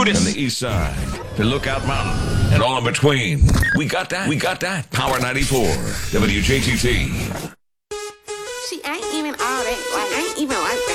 do this. And the east side to Lookout Mountain and all in between. We got that. We got that. Power 94, WJTT. See, I ain't even all that. Like, I ain't even like that.